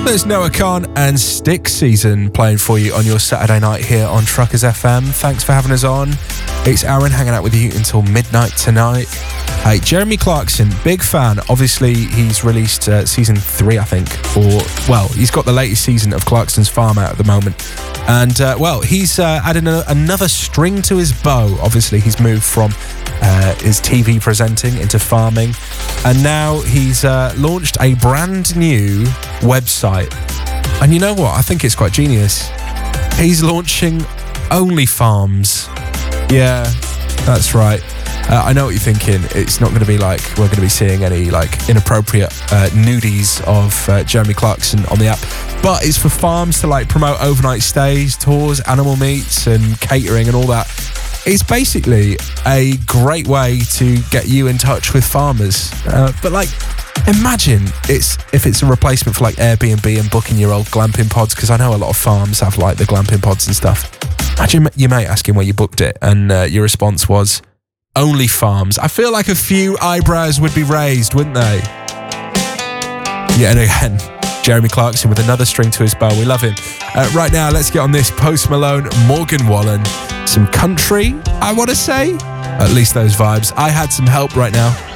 There's Noah Khan and Stick Season playing for you on your Saturday night here on Truckers FM. Thanks for having us on. It's Aaron hanging out with you until midnight tonight. Hey, Jeremy Clarkson, big fan. Obviously, he's released season 3, I think. He's got the latest season of Clarkson's Farm out at the moment. And, he's added another string to his bow. Obviously, he's moved from his TV presenting into farming. And now he's launched a brand new website. And you know what? I think it's quite genius. He's launching OnlyFarms. Yeah, that's right. I know what you're thinking. It's not going to be like we're going to be seeing any like inappropriate nudies of Jeremy Clarkson on the app, but it's for farms to like promote overnight stays, tours, animal meats and catering and all that. It's basically a great way to get you in touch with farmers. But like, imagine if it's a replacement for like Airbnb and booking your old glamping pods, because I know a lot of farms have like the glamping pods and stuff. Imagine your mate asking where you booked it and your response was OnlyFarms. I feel like a few eyebrows would be raised, wouldn't they? Yeah, and again, Jeremy Clarkson with another string to his bow. We love him. Right now, let's get on this. Post Malone, Morgan Wallen. Some country, I want to say. At least those vibes. I Had Some Help right now.